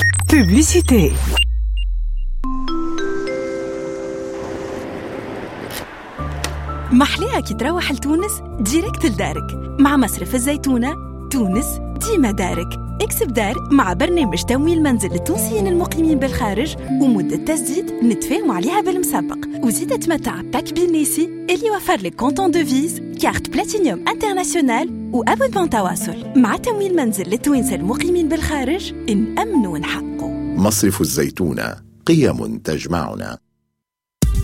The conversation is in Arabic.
Publicité. محليها كي تروح لتونس ديريكت لدارك مع مصرف الزيتونة. تونس ديما دارك. اكسب دار مع برنامج تمويل منزل للتونسيين المقيمين بالخارج، ومدة تسديد نتفاهموا عليها بالمسبق، وزيد تمتع باك بلينيسي اللي يوفر لك كونتون دوفيز، كارت بلاتينيوم انترناسيونال وابونمون تواصل. مع تمويل منزل للتوانسة المقيمين بالخارج نأمنوا ونحققوا. مصرف الزيتونة، قيم تجمعنا.